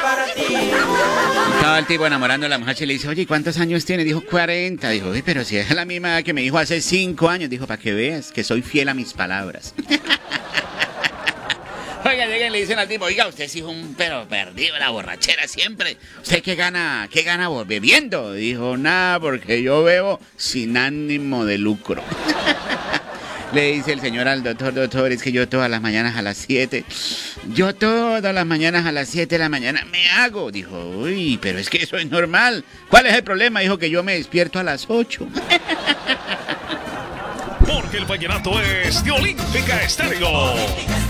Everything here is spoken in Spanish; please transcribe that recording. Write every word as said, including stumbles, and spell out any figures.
Estaba el tipo enamorando a la muchacha y le dice, oye, ¿cuántos años tiene? Dijo, cuarenta. Dijo, uy, pero si es la misma edad que me dijo hace cinco años. Dijo, para que veas que soy fiel a mis palabras. Oiga, llegan y le dicen al tipo, oiga, usted sí es un pero perdido, la borrachera siempre. ¿Usted qué gana, qué gana bebiendo? Dijo, nada, porque yo bebo sin ánimo de lucro. Le dice el señor al doctor, doctor, es que yo todas las mañanas a las siete, yo todas las mañanas a las siete de la mañana me hago. Dijo, uy, pero es que eso es normal. ¿Cuál es el problema? Dijo que yo me despierto a las ocho. Porque el vallenato es de Olímpica Estéreo.